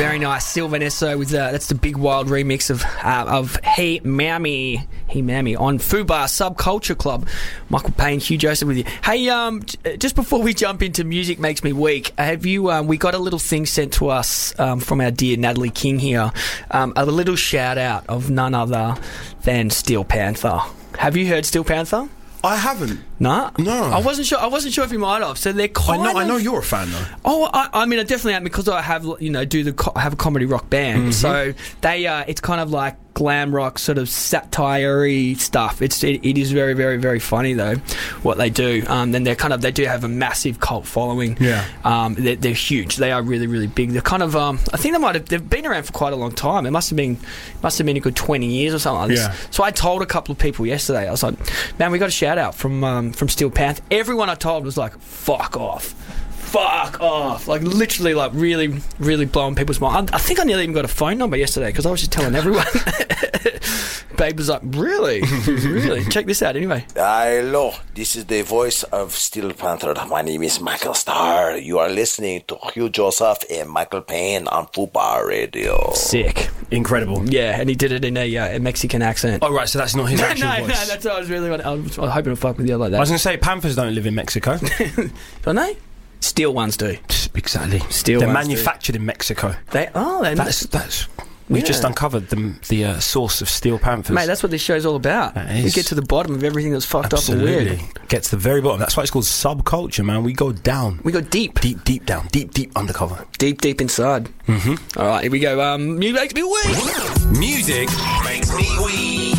Very nice. Sylvanesso with that's the Big Wild remix of Hey Mammy on Fubar Subculture Club. Michael Payne, Hugh Joseph with you. Hey, just before we jump into Music Makes Me Weak, have you? We got a little thing sent to us from our dear Natalie King here. A little shout out of none other than Steel Panther. Have you heard Steel Panther? I haven't. No. No. I wasn't sure if you might have. So they're kind of... I know you're a fan, though. Oh, I mean, I definitely am, because I have, have a comedy rock band. Mm-hmm. So they, it's kind of like glam rock, sort of satire-y stuff. It is very, very, very funny, though, what they do. Then they do have a massive cult following. Yeah. They're huge. They are really, really big. They're kind of, I think they've been around for quite a long time. It must have been a good 20 years or something like this. Yeah. So I told a couple of people yesterday, I was like, man, we got a shout out from Steel Panther. Everyone I told was like, fuck off, like literally, like really, really blowing people's mind. I think I nearly even got a phone number yesterday because I was just telling everyone. Babe was like, really check this out anyway. Hello, this is the voice of Steel Panther. My name is Michael Starr. You are listening to Hugh Joseph and Michael Payne on Fubar Radio. Sick. Incredible. Yeah, and he did it in a Mexican accent. Oh, right, so that's not his actual voice. No, that's what I was hoping to fuck with you like that. I was going to say, Panthers don't live in Mexico. Don't they? Steel ones do. Exactly. They're manufactured in Mexico. We've just uncovered the source of Steel Panthers. Mate, that's what this show's all about. We get to the bottom of everything that's fucked up and weird. Get to the very bottom. That's why it's called subculture, man. We go down. We go deep. Deep down. Deep undercover. Deep inside. Mm-hmm. All right, here we go. Music makes me weak. Music makes me weak.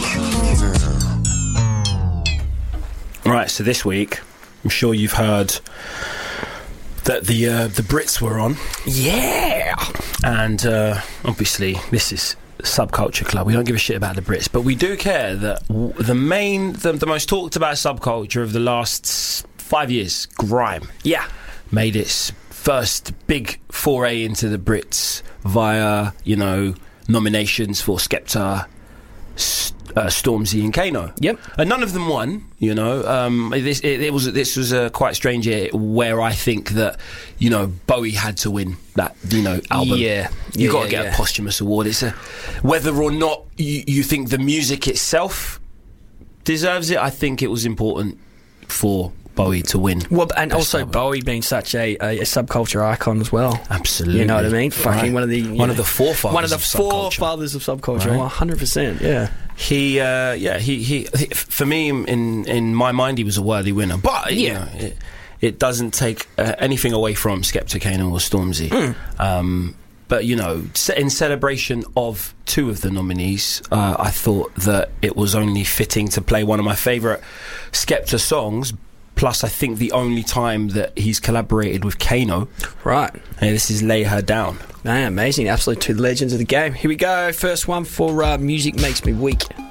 All right, so this week, I'm sure you've heard that the Brits were on. Yeah. And obviously, this is Subculture Club. We don't give a shit about the Brits, but we do care that the most talked about subculture of the last 5 years, grime, made its first big foray into the Brits via, nominations for Skepta, Stormzy and Kano. Yep. And none of them won, This was a quite strange year where I think that, Bowie had to win that, album. Yeah. You got to get a posthumous award. It's whether or not you think the music itself deserves it, I think it was important for Bowie to win. Well, and also Bowie being such a subculture icon as well. Absolutely. You know what I mean? Fucking one of the forefathers. One of the forefathers of subculture. Right? 100%. Yeah. He for me, in my mind, he was a worthy winner. But it doesn't take anything away from Skepta, Kano or Stormzy. But in celebration of two of the nominees, I thought that it was only fitting to play one of my favourite Skepta songs. Plus, I think the only time that he's collaborated with Kano. Right. And this is Lay Her Down. Man, amazing. Absolute two legends of the game. Here we go. First one for Music Makes Me Weak.